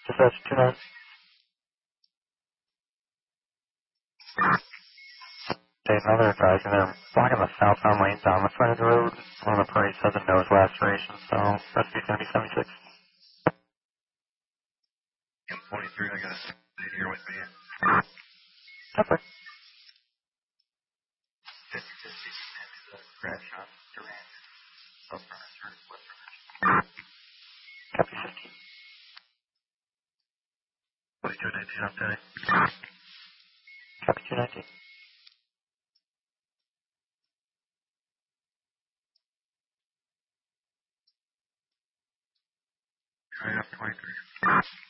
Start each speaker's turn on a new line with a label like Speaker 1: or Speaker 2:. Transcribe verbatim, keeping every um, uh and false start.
Speaker 1: Dispatch two nine. Okay, another advisor, they're blocking the southbound lanes on the side of the road. One of the parties has a nose laceration, so rescue's going to be seventy-six.
Speaker 2: M forty-three, I got a six here with me.
Speaker 1: Okay.
Speaker 2: fifty fifty, crash shot, Durant. South Furniture, West
Speaker 1: Copy fifteen.
Speaker 2: forty-two nineteen update.
Speaker 1: Copy two nineteen.
Speaker 2: Try up twenty-three.